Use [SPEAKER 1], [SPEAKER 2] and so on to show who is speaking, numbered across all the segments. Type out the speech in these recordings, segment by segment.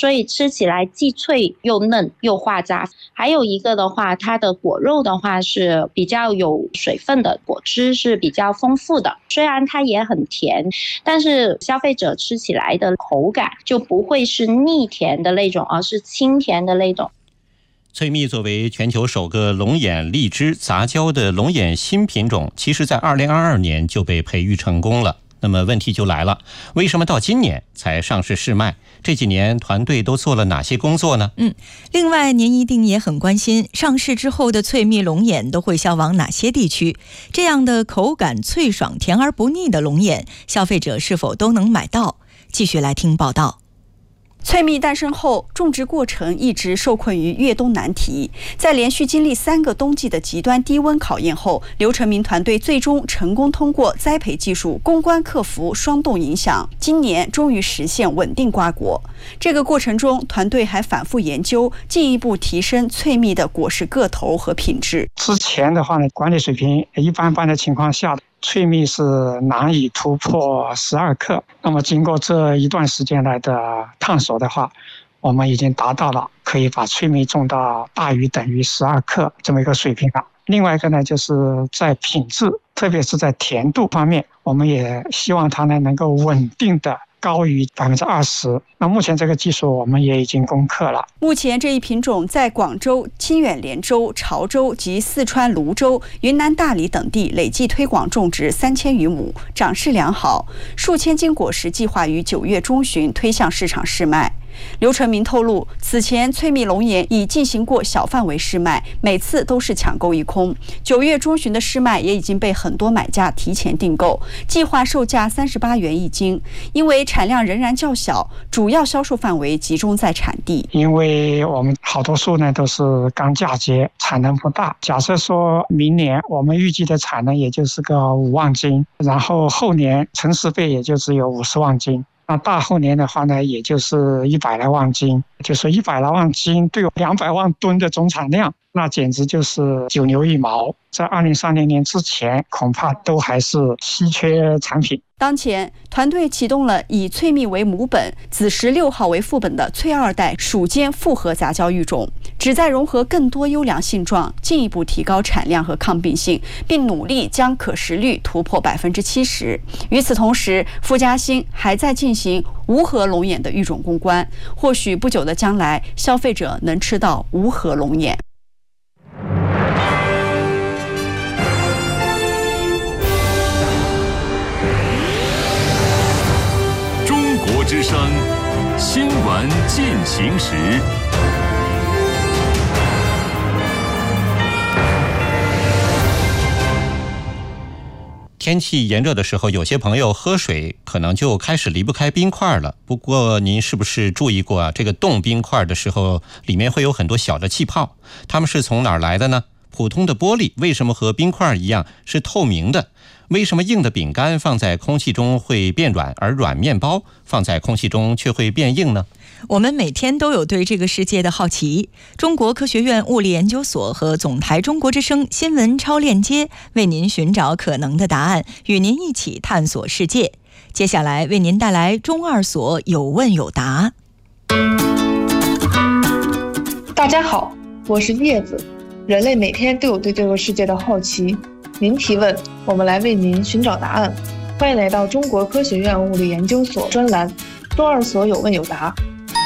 [SPEAKER 1] 所以吃起来既脆又嫩又化渣。还有一个的话，它的果肉的话是比较有水分的，果汁是比较丰富的，虽然它也很甜，但是消费者吃起来的口感就不会是腻甜的那种，而是清甜的那种。
[SPEAKER 2] 翠蜜作为全球首个龙眼荔枝杂交的龙眼新品种，其实在2022年就被培育成功了。那么问题就来了，为什么到今年才上市试卖？这几年团队都做了哪些工作呢？
[SPEAKER 3] 另外您一定也很关心，上市之后的翠蜜龙眼都会销往哪些地区？这样的口感脆爽、甜而不腻的龙眼，消费者是否都能买到？继续来听报道。
[SPEAKER 4] 翠蜜诞生后，种植过程一直受困于越冬难题。在连续经历3个冬季的极端低温考验后，刘成明团队最终成功通过栽培技术、攻关克服霜冻影响，今年终于实现稳定瓜果。这个过程中，团队还反复研究，进一步提升翠蜜的果实个头和品质。
[SPEAKER 5] 之前的话呢，管理水平一般般的情况下，翠蜜是难以突破12克。那么经过这一段时间来的探索的话，我们已经达到了可以把翠蜜种到大于等于12克这么一个水平了。另外一个呢，就是在品质，特别是在甜度方面，我们也希望它呢能够稳定的高于20%。那目前这个技术我们也已经攻克了。
[SPEAKER 4] 目前这一品种在广州、清远连州、潮州及四川泸州、云南大理等地累计推广种植3000余亩，长势良好。数千斤果实计划于9月中旬推向市场试卖。刘成明透露，此前翠蜜龙眼已进行过小范围试卖，每次都是抢购一空。9月中旬的试卖也已经被很多买家提前订购，计划售价38元一斤。因为产量仍然较小，主要销售范围集中在产地。
[SPEAKER 5] 因为我们好多树呢都是刚嫁接，产能不大。假设说明年我们预计的产能也就是个5万斤，然后后年成10倍也就只有50万斤。那大后年的话呢，也就是100来万斤，就是100来万斤对200万吨的总产量，那简直就是9牛1毛。在2030年之前，恐怕都还是稀缺产品。
[SPEAKER 4] 当前，团队启动了以翠蜜为母本、子实6号为副本的翠2代属间复合杂交育种，旨在融合更多优良性状，进一步提高产量和抗病性，并努力将可食率突破70%。与此同时，傅家兴还在进行无核龙眼的育种攻关，或许不久的将来，消费者能吃到无核龙眼。
[SPEAKER 6] 之声新闻进行时。
[SPEAKER 2] 天气炎热的时候，有些朋友喝水可能就开始离不开冰块了。不过您是不是注意过啊？这个冻冰块的时候，里面会有很多小的气泡，它们是从哪儿来的呢？普通的玻璃为什么和冰块一样是透明的？为什么硬的饼干放在空气中会变软，而软面包放在空气中却会变硬呢？
[SPEAKER 3] 我们每天都有对这个世界的好奇。中国科学院物理研究所和总台中国之声新闻超链接为您寻找可能的答案，与您一起探索世界。接下来为您带来中2所有问有答。
[SPEAKER 7] 大家好，我是叶子。人类每天都有对这个世界的好奇，您提问，我们来为您寻找答案。欢迎来到中国科学院物理研究所专栏，中2所有问有答。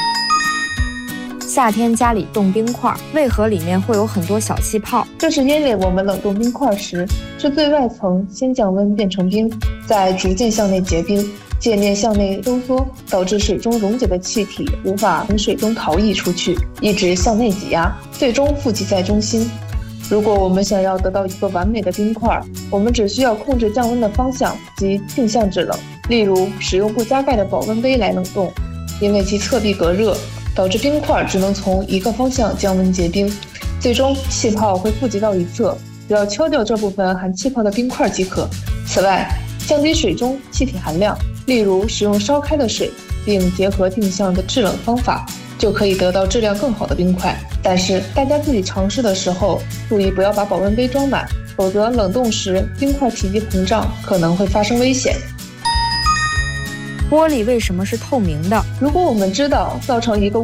[SPEAKER 8] 夏天家里冻冰块，为何里面会有很多小气泡？
[SPEAKER 7] 这是因为我们冷冻冰块时，是最外层先降温变成冰，再逐渐向内结冰，界面向内收缩，导致水中溶解的气体无法从水中逃逸出去，一直向内挤压，最终富集在中心。如果我们想要得到一个完美的冰块，我们只需要控制降温的方向及定向制冷，例如使用不加盖的保温杯来冷冻，因为其侧壁隔热，导致冰块只能从一个方向降温结冰，最终气泡会富集到一侧，只要敲掉这部分含气泡的冰块即可。此外，降低水中气体含量，例如使用烧开的水，并结合定向的制冷方法，就可以得到质量更好的冰块。但是大家自己尝试的时候，注意不要把保温杯装满，否则冷冻时冰块体积膨胀，可能会发生危险。
[SPEAKER 8] 玻璃为什么是透明的？
[SPEAKER 7] 如果我们知道造成一个